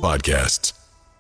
podcasts.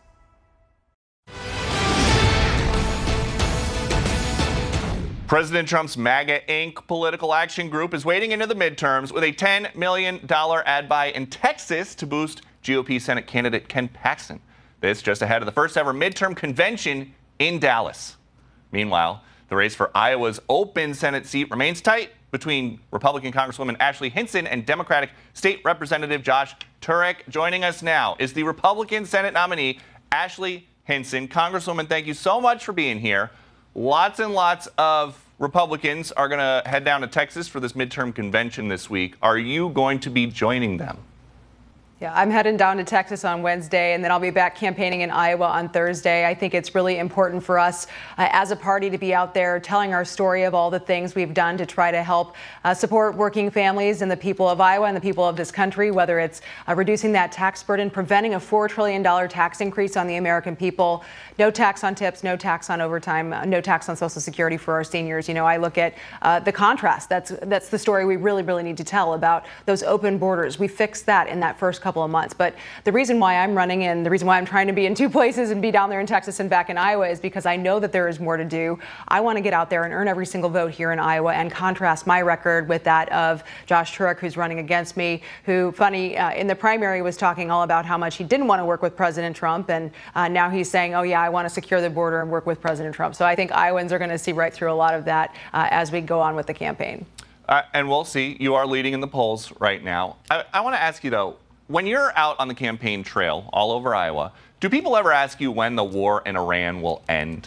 President Trump's MAGA Inc. political action group is wading into the midterms with a $10 million ad buy in Texas to boost GOP Senate candidate Ken Paxton. This just ahead of the first ever midterm convention in Dallas. Meanwhile, the race for Iowa's open Senate seat remains tight between Republican Congresswoman Ashley Hinson and Democratic State Representative Josh Turek. Joining us now is the Republican Senate nominee, Ashley Hinson. Congresswoman, thank you so much for being here. Lots and lots of Republicans are going to head down to Texas for this midterm convention this week. Are you going to be joining them? Yeah, I'm heading down to Texas on Wednesday, and then I'll be back campaigning in Iowa on Thursday. I think it's really important for us as a party to be out there telling our story of all the things we've done to try to help support working families and the people of Iowa and the people of this country, whether it's reducing that tax burden, preventing a $4 trillion tax increase on the American people, no tax on tips, no tax on overtime, no tax on Social Security for our seniors. You know, I look at the contrast. That's the story we really need to tell about those open borders. We fixed that in that first couple of months. But the reason why I'm running and the reason why I'm trying to be in two places and be down there in Texas and back in Iowa is because I know that there is more to do. I want to get out there and earn every single vote here in Iowa and contrast my record with that of Josh Turek, who's running against me, who, in the primary was talking all about how much he didn't want to work with President Trump. And now he's saying, oh, yeah, I want to secure the border and work with President Trump. So I think Iowans are going to see right through a lot of that as we go on with the campaign. And we'll see. You are leading in the polls right now. I want to ask you, though, when you're out on the campaign trail all over Iowa, do people ever ask you when the war in Iran will end?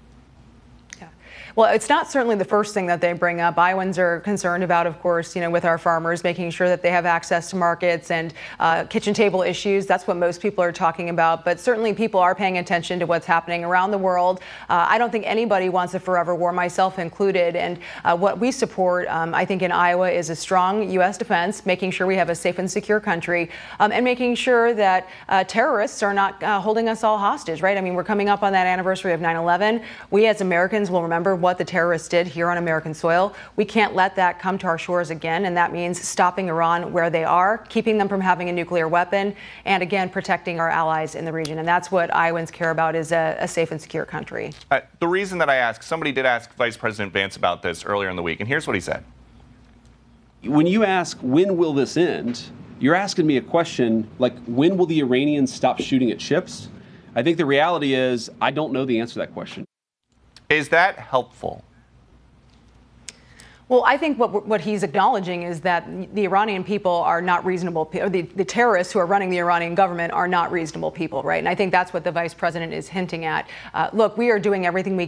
Well, it's not certainly the first thing that they bring up. Iowans are concerned about, of course, with our farmers, making sure that they have access to markets and kitchen table issues. That's what most people are talking about. But certainly people are paying attention to what's happening around the world. I don't think anybody wants a forever war, myself included. And what we support, I think, in Iowa is a strong U.S. defense, making sure we have a safe and secure country, and making sure that terrorists are not holding us all hostage, right? I mean, we're coming up on that anniversary of 9/11. We as Americans will remember what the terrorists did here on American soil. We can't let that come to our shores again, and that means stopping Iran where they are, keeping them from having a nuclear weapon, and again, protecting our allies in the region. And that's what Iowans care about, is a safe and secure country. The reason that I ask, somebody did ask Vice President Vance about this earlier in the week, and here's what he said. When you ask, when will this end, you're asking me a question like, when will the Iranians stop shooting at ships? I think the reality is, I don't know the answer to that question. Is that helpful? Well, I think what he's acknowledging is that the Iranian people are not reasonable, or the terrorists who are running the Iranian government are not reasonable people, right? And I think that's what the vice president is hinting at. Look, we are doing everything we